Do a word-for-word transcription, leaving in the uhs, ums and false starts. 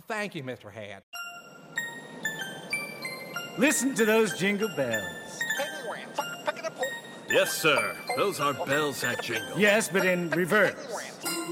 thank you, Mister Hat. Listen to those jingle bells. Yes, sir. Those are bells that jingle. Yes, but in reverse.